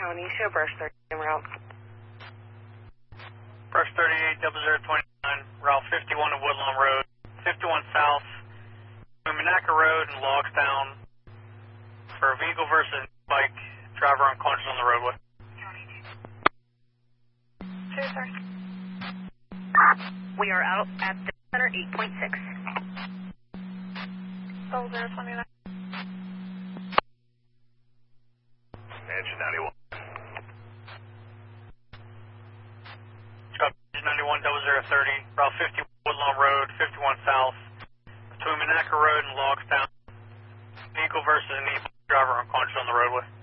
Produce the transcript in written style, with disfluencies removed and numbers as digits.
County, show brush 30 en route. Brush 380029, route 51 to Woodlawn Road, 51 South, Monaca Road and Logstown for a vehicle versus bike, driver unconscious on the roadway. Sure, sir. We are out at the center 8.6. Oh, 029. Engine 91. Truck 91 0030, route 50 Woodlawn Road, 51 South, between Monaca Road and Logstown. Vehicle versus an e-bike, driver unconscious on the roadway.